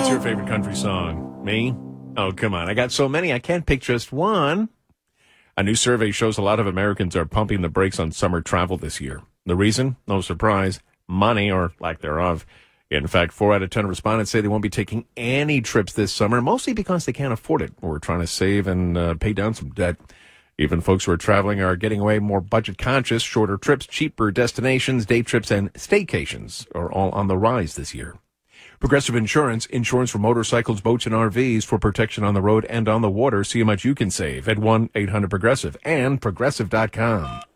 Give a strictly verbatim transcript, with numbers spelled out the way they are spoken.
What's your favorite country song? Me? Oh, come on. I got so many, I can't pick just one. A new survey shows a lot of Americans are pumping the brakes on summer travel this year. The reason? No surprise. Money, or lack thereof. In fact, four out of ten respondents say they won't be taking any trips this summer, mostly because they can't afford it or trying to save and uh, pay down some debt. Even folks who are traveling are getting away more budget conscious. Shorter trips, cheaper destinations, day trips, and staycations are all on the rise this year. Progressive Insurance, insurance for motorcycles, boats, and R Vs for protection on the road and on the water. See how much you can save at one eight hundred progressive and progressive dot com.